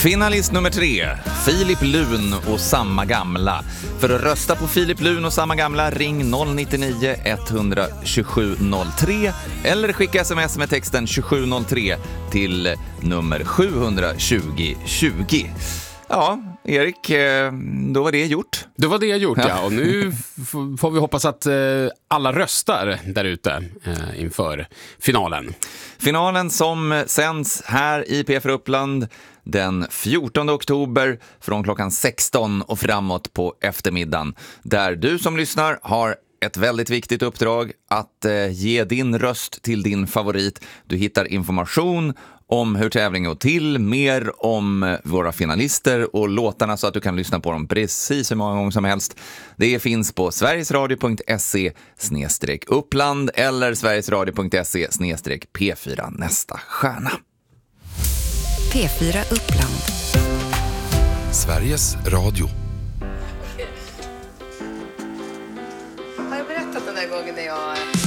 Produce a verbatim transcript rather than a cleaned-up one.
Finalist nummer tre, Filip Lun och Samma Gamla. För att rösta på Filip Lun och Samma Gamla, ring noll nio nio ett två sju noll tre eller skicka sms med texten tjugosju noll tre till nummer sju två noll tjugo. Ja, Erik, då var det gjort. Då var det gjort, ja. Och nu f- får vi hoppas att eh, alla röstar där ute eh, inför finalen. Finalen som sänds här i P fyra Uppland den fjortonde oktober från klockan sexton och framåt på eftermiddagen. Där du som lyssnar har ett väldigt viktigt uppdrag att eh, ge din röst till din favorit. Du hittar information om hur tävlingen går till, mer om våra finalister och låtarna så att du kan lyssna på dem precis hur många gånger som helst. Det finns på sverigesradio punkt se snedstreck uppland eller sverigesradio punkt se snedstreck p fyra nästa stjärna. P fyra Uppland. Sveriges Radio. Har jag berättat den där gången när jag